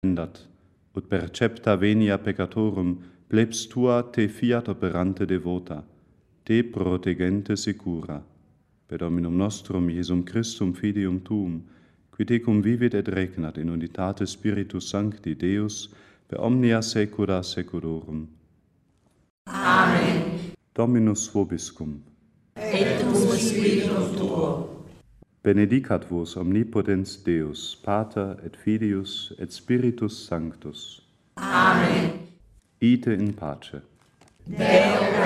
ut percepta venia peccatorum plebs tua te fiat operante devota, te protegente secura. Per Dominum nostrum Iesum Christum filium tuum, qui tecum vivit et regnat in unitate Spiritus Sancti Deus, per omnia saecula saeculorum. Amen. Dominus vobiscum. Et cum spiritum tuo. Benedicat vos omnipotens Deus, Pater et Filius et Spiritus Sanctus. Amen. Ite in pace. Deo